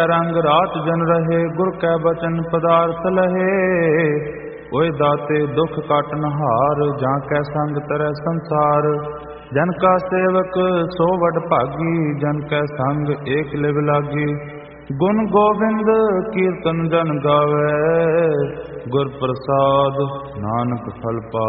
रंग रात जन रहे, गुर कै बचन पदार्थ लहे। ओए दाते दुख काटन हार, जाकै संग तरह संसार। जन का सेवक सो वड भागी, जन कै संग एक लिव लागी। गुण गोविंद कीर्तन जन गावे, गुर प्रसाद नानक फल पावे।